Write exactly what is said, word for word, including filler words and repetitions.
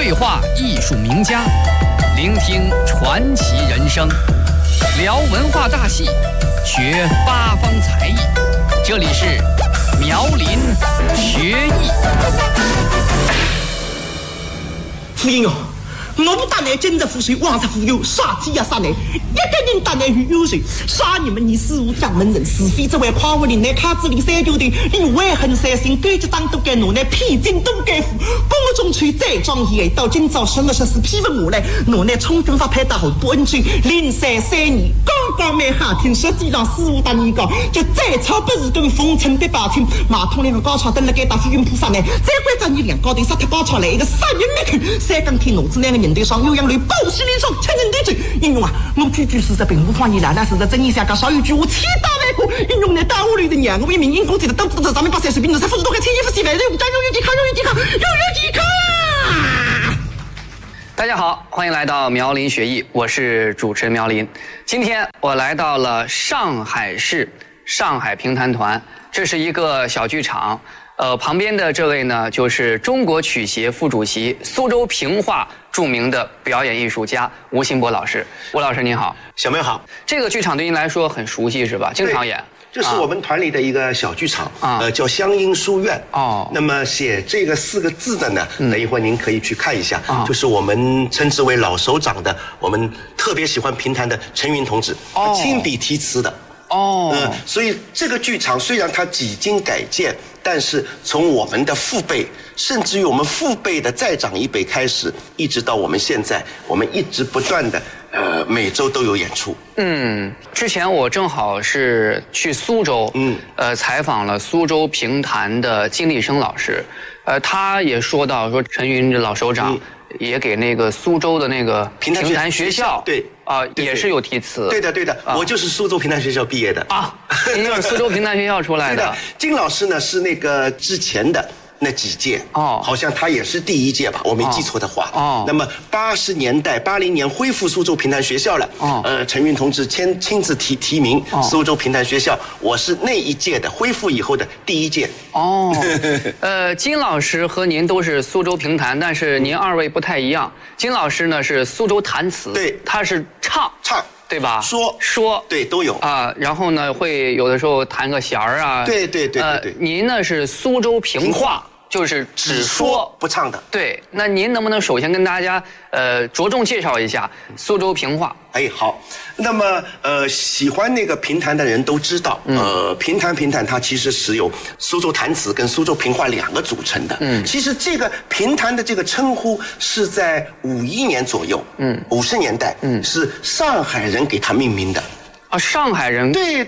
对话艺术名家，聆听传奇人生，聊文化大戏，学八方才艺。这里是苗林学艺。 夫人哦，我不打来真的富水，王实富有，杀鸡呀杀来，一个人打来与有谁？杀你们！你事无掌门人，是非之外夸我林来卡子里三九的，你外恨三心，该几张都该拿来，披荆都该负。宫中吹再庄严，到今朝什么事是批问我来，拿来冲军法派大后不恩罪，零三三年刚刚买夏天，实际上四五大年高，就再吵不是跟风尘的八天，马桶两个高潮灯了该打飞云菩萨呢，再关着你两高头杀他高潮来一个杀人灭口，三钢铁脑子两个人对上有样类暴尸连上，千人对嘴。应用啊，我句句事实并无谎言，来来实实真意下个少有句我千打万过，应用来打我里的娘，我一名因公子的当子的咱们把三十兵的才付出都还千衣服洗白，六战六月抵抗，六月抵抗，六月抵抗啊！ 大家好，欢迎来到苗林学艺，我是主持人苗林。今天我来到了上海市上海评弹团，这是一个小剧场。呃，旁边的这位呢，就是中国曲协副主席、苏州评话著名的表演艺术家吴兴博老师。吴老师您好。 小妹好。 这个剧场对您来说很熟悉是吧？经常演。 这是我们团里的一个小剧场， 啊、 呃，叫湘音书院。 哦。 那么写这个四个字的呢，嗯、等一会儿您可以去看一下， 哦、 就是我们称之为老首长的，我们特别喜欢评弹的陈云同志， 哦、 亲笔题词的。 哦， 嗯，所以这个剧场虽然它几经改建，但是从我们的父辈，甚至于我们父辈的再长一辈开始，一直到我们现在，我们一直不断的，呃，每周都有演出。 嗯，之前我正好是去苏州， 嗯， 呃，采访了苏州评弹的金立生老师，呃，他也说到说陈云这老首长。嗯也给那个苏州的那个评弹学校， 对啊，也是有题词。 对的，对的，我就是苏州评弹学校毕业的啊，您就是苏州评弹学校出来的。 对的，金老师呢是那个之前的那几届哦， 好像他也是第一届吧，我没记错的话。 哦， 那么八十年代八零年恢复苏州评弹学校了。哦，呃，陈云同志亲亲自提提名苏州评弹学校，我是那一届的恢复以后的第一届。 哦，呃，金老师和您都是苏州评弹，但是您二位不太一样。金老师呢是苏州弹词， 对， 他是唱唱。 对吧？ 说说对都有啊，然后呢会有的时候弹个弦儿啊。 对对对对对。 呃，您呢是苏州评话，就是只说不唱的。 对，那您能不能首先跟大家呃着重介绍一下苏州评话？ 哎，好。那么呃，喜欢那个评弹的人都知道，嗯、呃，评弹评弹它其实是由苏州弹词跟苏州评话两个组成的。嗯，其实这个评弹的这个称呼是在五一年左右，嗯，五十年代，嗯，是上海人给它命名的。 啊，上海人对。